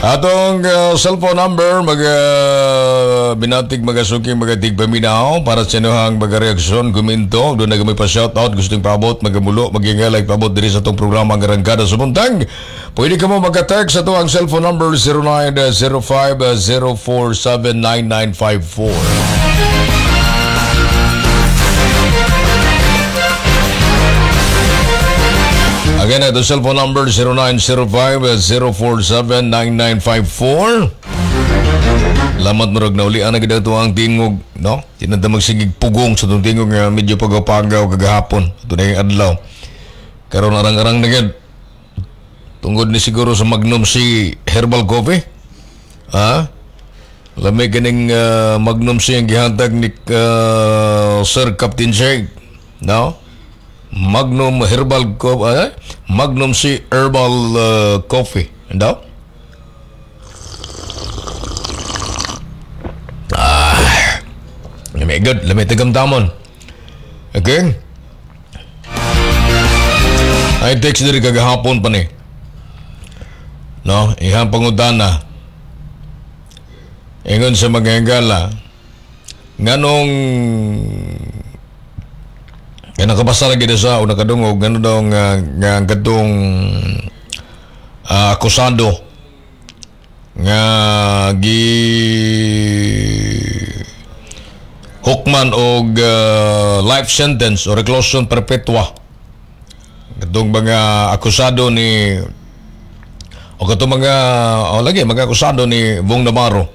Atong cellphone number binatig magasuking magatig paminaw para sa inyong magareaksyon, guminto, doon na gamay pa shoutout, gustong paabot, magamulo, magingalay paabot diri sa itong programa ang Arangkada sa Buntag. Pwede ka mo mag-text sa ito ang cellphone number 0905-047-9954. Again, ito cellphone number 0905-047-9954. Lamat marag na uli. Ano ganda ito ang tingog, no? Tinanda magsigig pugong sa itong tingog nga medyo pagapagaw kagahapon. Ito na yung adlaw. Karoon arang-arang na yan. Tungod ni siguro sa Magnum si Herbal Coffee. Ha? Lamay ganing Magnum si ang gihantag ni Sir Captain Shake. No? Magnum Herbal Coffee, Magnum si Herbal Coffee. Ano? Lamay good, lamay tagamtamon. Okay? Ay text diri kagahapon pa ni. No, ihang pangutana. Ingon sa magagala. Nganong kaya nakabasa lagi na sa una kadungog gano'n daw nga katong akusado nga hukman og life sentence o reclusion perpetua katong mga akusado ni o katong mga lagi mga akusado ni Bong Navarro